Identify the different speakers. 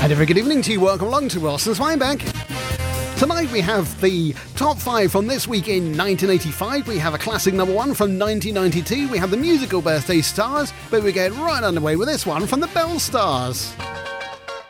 Speaker 1: And a very good evening to you. Welcome along to Wilson's Winebank. Tonight we have the top 5 from this week in 1985. We have a classic number 1 from 1992. We have the musical birthday stars, but we get right underway with this one from the Bell Stars.